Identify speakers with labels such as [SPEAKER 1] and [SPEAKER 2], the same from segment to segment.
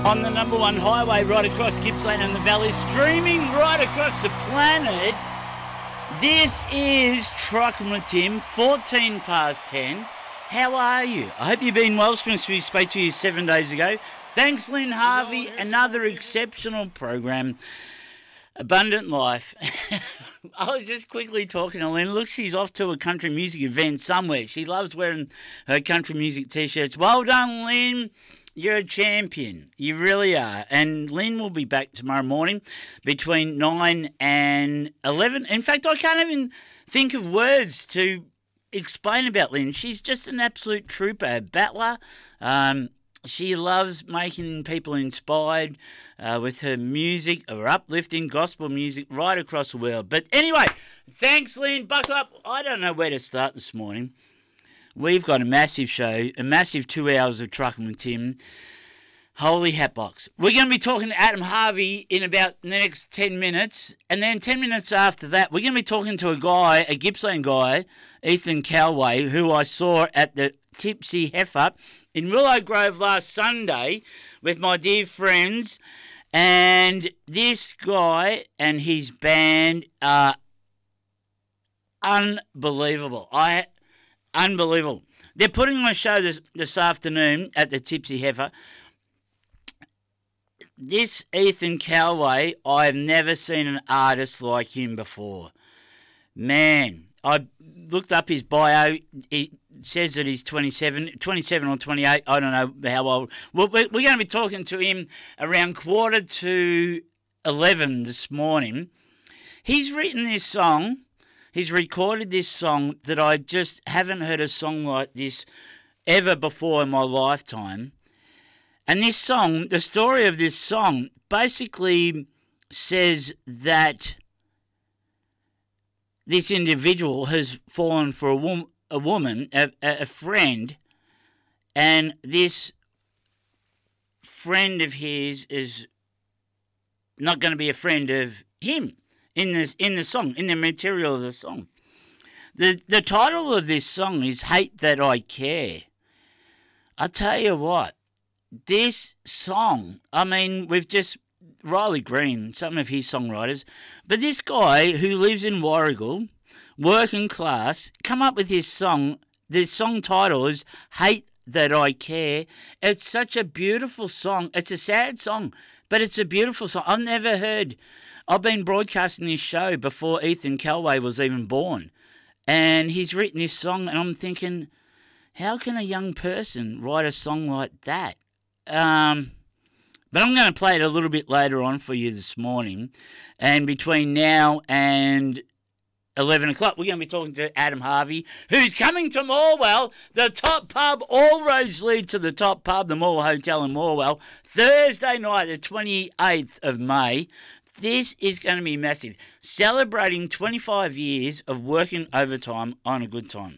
[SPEAKER 1] On the number one highway right across Gippsland and the Valley, streaming right across the planet. This is Truckin' with Tim, 14 past 10. How are you? I hope you've been well since we spoke to you 7 days ago. Thanks, Lynn Harvey. Another exceptional program. Abundant Life. I was just quickly talking to Lynn. Look, she's off to a country music event somewhere. She loves wearing her country music T-shirts. Well done, Lynn. You're a champion. You really are. And Lynn will be back tomorrow morning between 9 and 11. In fact, I can't even think of words to explain about Lynn. She's just an absolute trooper, a battler. She loves making people inspired with her music, her uplifting gospel music right across the world. But anyway, thanks, Lynn. Buckle up. I don't know where to start this morning. We've got a massive show, a massive 2 hours of Truckin' with Tim. Holy hatbox. We're going to be talking to Adam Harvey in about the next 10 minutes. And then 10 minutes after that, we're going to be talking to a guy, a Gippsland guy, Ethan Calway, who I saw at the Tipsy Heifer in Willow Grove last Sunday with my dear friends. And this guy and his band are unbelievable. Unbelievable. They're putting on a show this afternoon at the Tipsy Heifer. This Ethan Calway, I've never seen an artist like him before. Man, I looked up his bio. He says that he's 27 or 28. I don't know how old. We're going to be talking to him around 11:45 this morning. He's written this song. He's recorded this song that I just haven't heard a song like this ever before in my lifetime. And this song, the story of this song, basically says that this individual has fallen for a woman, a friend, and this friend of his is not going to be a friend of him. In the song, in the material of the song. The title of this song is Hate That I Care. I tell you what, this song, I mean, we've just, Riley Green, some of his songwriters, but this guy who lives in Warragul, working class, come up with this song. The song title is Hate That I Care. It's such a beautiful song. It's a sad song, but it's a beautiful song. I've been broadcasting this show before Ethan Calway was even born. And he's written this song, and I'm thinking, how can a young person write a song like that? But I'm going to play it a little bit later on for you this morning. And between now and 11 o'clock, we're going to be talking to Adam Harvey, who's coming to Morwell, the top pub. All roads lead to the top pub, the Morwell Hotel in Morwell, Thursday night, the 28th of May. This is going to be massive. Celebrating 25 years of working overtime on a good time.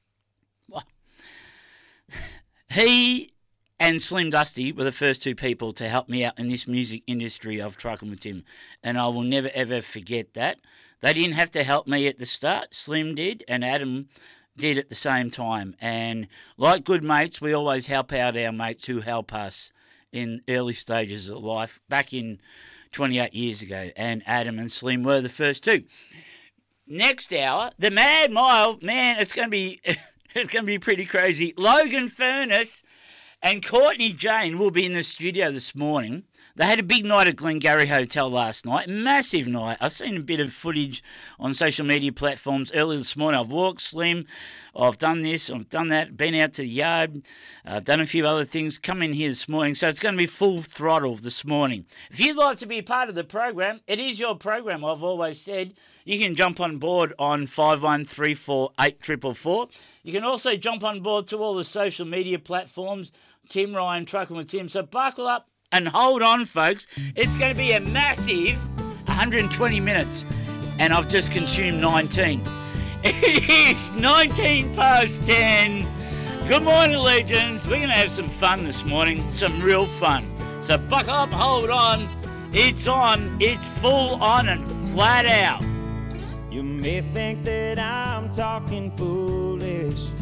[SPEAKER 1] He and Slim Dusty were the first two people to help me out in this music industry of Truckin' with Tim. And I will never, ever forget that. They didn't have to help me at the start. Slim did, and Adam did at the same time. And like good mates, we always help out our mates who help us in early stages of life. Back in 28 years ago, and Adam and Slim were the first two. Next hour, the Mad Mile, man, it's going to be pretty crazy. Logan Furness and Courtney Jane will be in the studio this morning. They had a big night at Glengarry Hotel last night, massive night. I've seen a bit of footage on social media platforms earlier this morning. I've walked Slim, I've done this, I've done that, been out to the yard, I've done a few other things, come in here this morning. So it's going to be full throttle this morning. If you'd like to be a part of the program, it is your program, I've always said. You can jump on board on 51348444. You can also jump on board to all the social media platforms, Tim Ryan, Truckin' with Tim. So buckle up and hold on, folks. It's going to be a massive 120 minutes, and I've just consumed 19. It is 19 past 10. Good morning, legends. We're going to have some fun this morning, some real fun. So buckle up, hold on. It's on. It's full on and flat out.
[SPEAKER 2] You may think that I'm talking foolish,